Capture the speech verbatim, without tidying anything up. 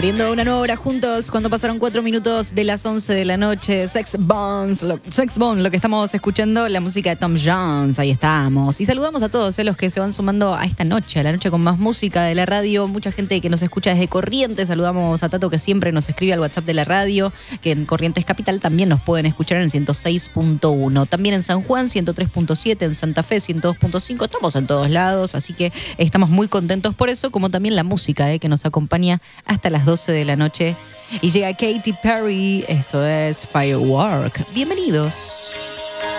Abriendo una nueva hora juntos cuando pasaron cuatro minutos de las once de la noche. Sex Bombs, lo, Sex Bomb, lo que estamos escuchando, la música de Tom Jones, ahí estamos. Y saludamos a todos eh, los que se van sumando a esta noche, a la noche con más música de la radio. Mucha gente que nos escucha desde Corrientes. Saludamos a Tato, que siempre nos escribe al WhatsApp de la radio, que en Corrientes Capital también nos pueden escuchar en ciento seis punto uno. También en San Juan, ciento tres punto siete, en Santa Fe, ciento dos punto cinco. Estamos en todos lados, así que estamos muy contentos por eso, como también la música eh, que nos acompaña hasta las doce de la noche. Y llega Katy Perry, esto es Firework. Bienvenidos.